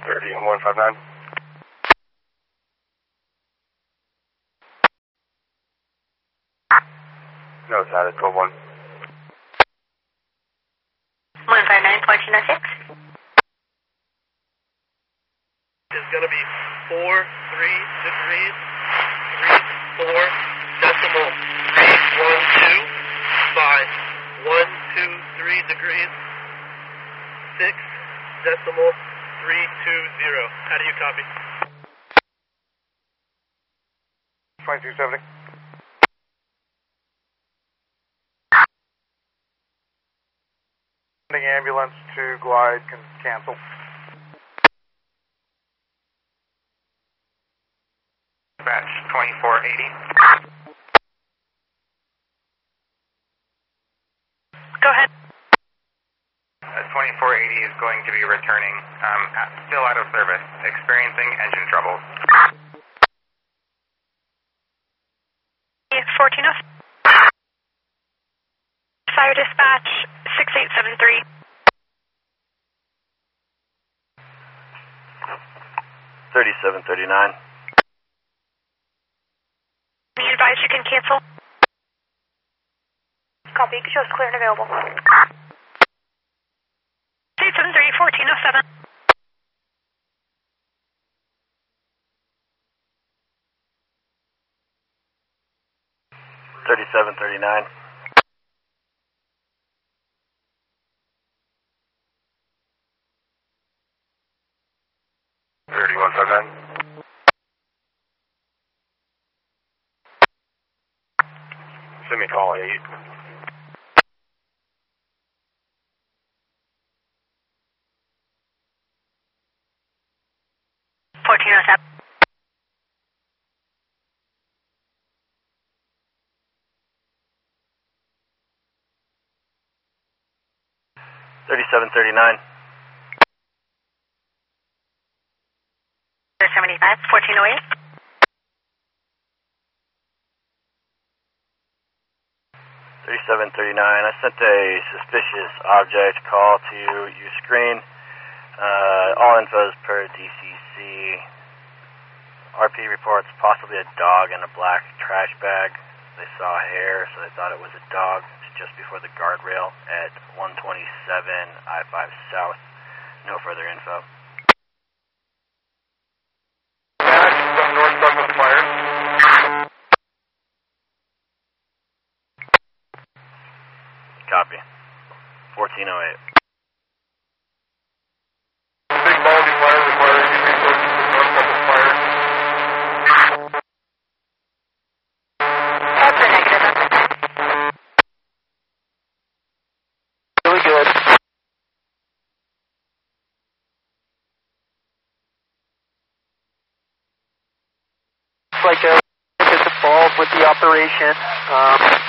30-159. No, it's out of 12-1. 159-1406. Is going to be 43 degrees, 34 decimal 812 by 123 degrees, 6 decimal 320. How do you copy? 2270. Ambulance to glide can cancel. Batch 2480. Go ahead. 2480 is going to be returning, still out of service, experiencing engine trouble. 1406. Fire dispatch 6873. 3739. Be advised you can cancel. Copy, shows clear and available. 873-1407. 3739. Send me a call, 8. Thirty-seven 39. 75, 1408. 3739. I sent a suspicious object call to Uscreen. All info is per DCC. RP reports possibly a dog in a black trash bag. They saw hair, so they thought it was a dog. It's just before the guardrail at 127 I-5 South. No further info. From North Douglas Fire. Copy. 1408. Big Baldy Fire requiring you resources from North Douglas Fire. That's a negative. Really good. It's like a involved with the operation.